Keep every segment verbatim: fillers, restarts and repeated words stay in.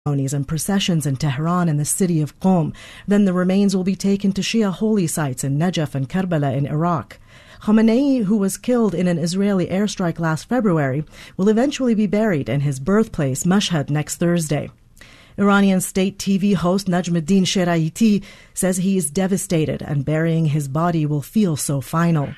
and processions in Tehran and the city of Qom. Then the remains will be taken to Shia holy sites in Najaf and Karbala in Iraq. Khamenei, who was killed in an Israeli airstrike last February, will eventually be buried in his birthplace, Mashhad, next Thursday. Iranian state T V host Najmuddin Sheraiti says he is devastated and burying his body will feel so final.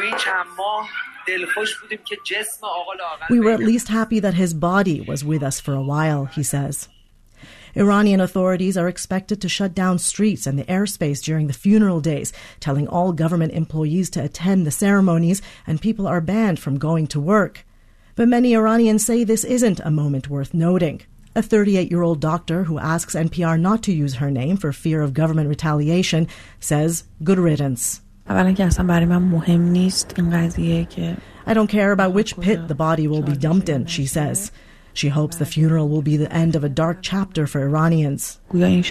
We were at least happy that his body was with us for a while, he says. Iranian authorities are expected to shut down streets and the airspace during the funeral days, telling all government employees to attend the ceremonies, and people are banned from going to work. But many Iranians say this isn't a moment worth noting. A thirty-eight-year-old doctor who asks N P R not to use her name for fear of government retaliation says, good riddance. I don't care about which pit the body will be dumped in, she says. She hopes the funeral will be the end of a dark chapter for Iranians.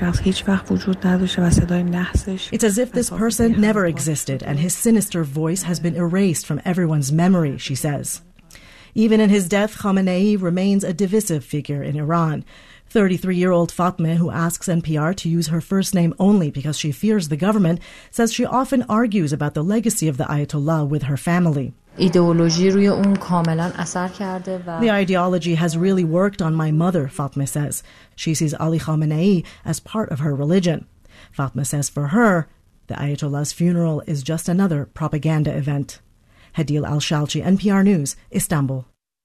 It's as if this person never existed and his sinister voice has been erased from everyone's memory, she says. Even in his death, Khamenei remains a divisive figure in Iran. thirty-three-year-old Fatmeh, who asks N P R to use her first name only because she fears the government, says she often argues about the legacy of the Ayatollah with her family. The ideology has really worked on my mother, Fatmeh says. She sees Ali Khamenei as part of her religion. Fatmeh says for her, the Ayatollah's funeral is just another propaganda event. Hadil Al-Shalchi, N P R News, Istanbul.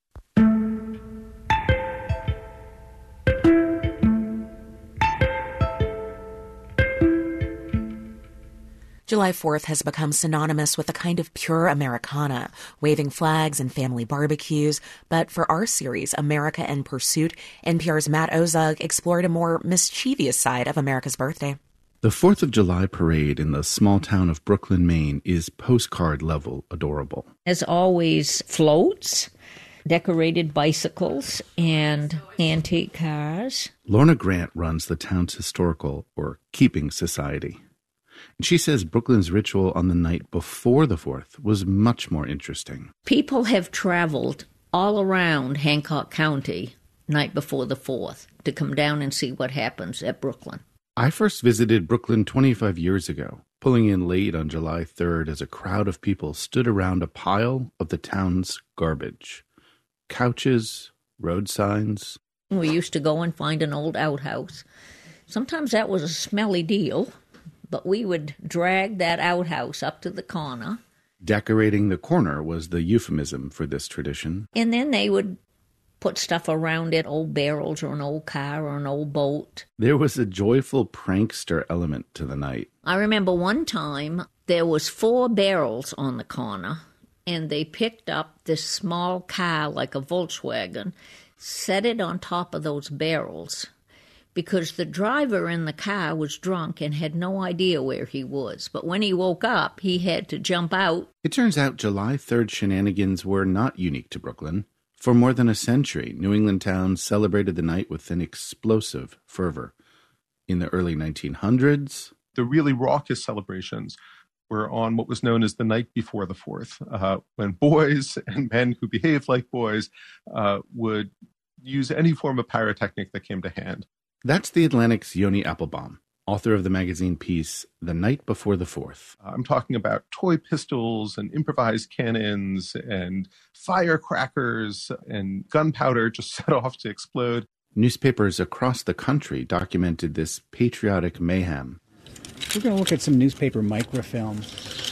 July fourth has become synonymous with a kind of pure Americana, waving flags and family barbecues. But for our series, America in Pursuit, N P R's Matt Ozug explored a more mischievous side of America's birthday. The fourth of July parade in the small town of Brooklyn, Maine is postcard-level adorable. As always, floats, decorated bicycles, and antique cars. Lorna Grant runs the town's historical, or keeping, society. And she says Brooklyn's ritual on the night before the fourth was much more interesting. People have traveled all around Hancock County night before the fourth to come down and see what happens at Brooklyn. I first visited Brooklyn twenty-five years ago, pulling in late on July third as a crowd of people stood around a pile of the town's garbage. Couches, road signs. We used to go and find an old outhouse. Sometimes that was a smelly deal, but we would drag that outhouse up to the corner. Decorating the corner was the euphemism for this tradition. And then they would put stuff around it, old barrels or an old car or an old boat. There was a joyful prankster element to the night. I remember one time there was four barrels on the corner, and they picked up this small car like a Volkswagen, set it on top of those barrels, because the driver in the car was drunk and had no idea where he was. But when he woke up, he had to jump out. It turns out July third shenanigans were not unique to Brooklyn. For more than a century, New England towns celebrated the night with an explosive fervor. In the early nineteen hundreds, the really raucous celebrations were on what was known as the night before the fourth, uh, when boys and men who behaved like boys uh, would use any form of pyrotechnic that came to hand. That's The Atlantic's Yoni Applebaum, author of the magazine piece The Night Before the Fourth. I'm talking about toy pistols and improvised cannons and firecrackers and gunpowder just set off to explode. Newspapers across the country documented this patriotic mayhem. We're going to look at some newspaper microfilm.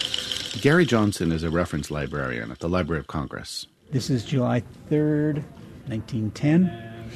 Gary Johnson is a reference librarian at the Library of Congress. This is July third, nineteen ten.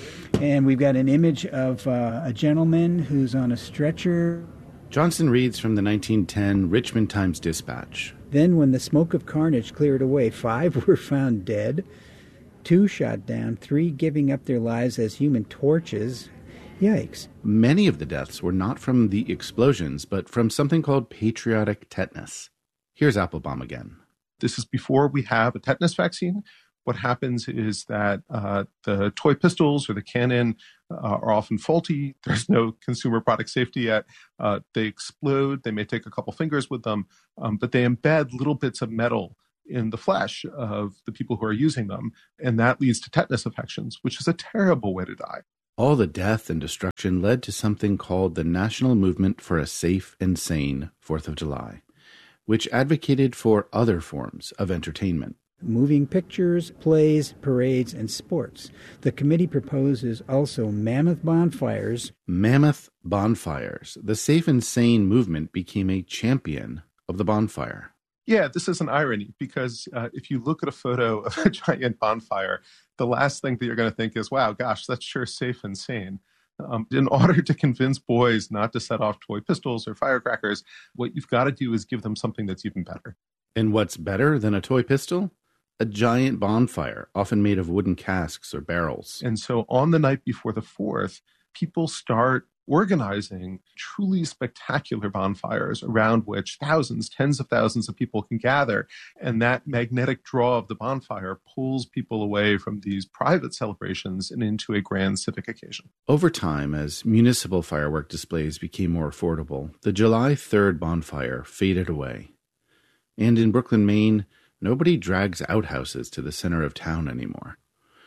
And we've got an image of uh, a gentleman who's on a stretcher. Johnson reads from the nineteen ten Richmond Times-Dispatch. Then when the smoke of carnage cleared away, five were found dead, two shot down, three giving up their lives as human torches. Yikes. Many of the deaths were not from the explosions, but from something called patriotic tetanus. Here's Applebaum again. This is before we have a tetanus vaccine. What happens is that uh, the toy pistols or the cannon uh, are often faulty. There's no consumer product safety yet. Uh, they explode. They may take a couple fingers with them, um, but they embed little bits of metal in the flesh of the people who are using them. And that leads to tetanus infections, which is a terrible way to die. All the death and destruction led to something called the National Movement for a Safe and Sane Fourth of July, which advocated for other forms of entertainment. Moving pictures, plays, parades, and sports. The committee proposes also mammoth bonfires. Mammoth bonfires. The Safe and Sane movement became a champion of the bonfire. Yeah, this is an irony because uh, if you look at a photo of a giant bonfire, the last thing that you're going to think is, wow, gosh, that's sure safe and sane. Um, in order to convince boys not to set off toy pistols or firecrackers, what you've got to do is give them something that's even better. And what's better than a toy pistol? A giant bonfire, often made of wooden casks or barrels. And so on the night before the fourth, people start organizing truly spectacular bonfires around which thousands, tens of thousands of people can gather. And that magnetic draw of the bonfire pulls people away from these private celebrations and into a grand civic occasion. Over time, as municipal firework displays became more affordable, the July third bonfire faded away. And in Brooklyn, Maine, nobody drags outhouses to the center of town anymore.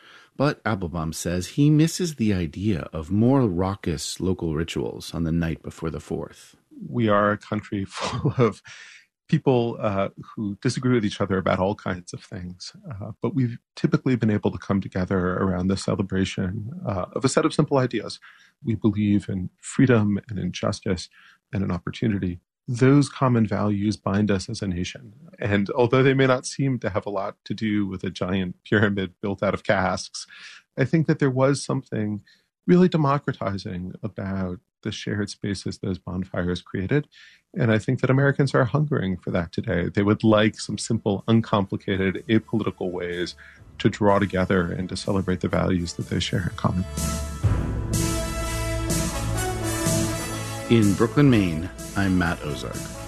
But Applebaum says he misses the idea of more raucous local rituals on the night before the fourth. We are a country full of people uh, who disagree with each other about all kinds of things. Uh, but we've typically been able to come together around the celebration uh, of a set of simple ideas. We believe in freedom and in justice and in opportunity. Those common values bind us as a nation. And although they may not seem to have a lot to do with a giant pyramid built out of casks, I think that there was something really democratizing about the shared spaces those bonfires created. And I think that Americans are hungering for that today. They would like some simple, uncomplicated, apolitical ways to draw together and to celebrate the values that they share in common. In Brooklyn, Maine, I'm Matt Ozark.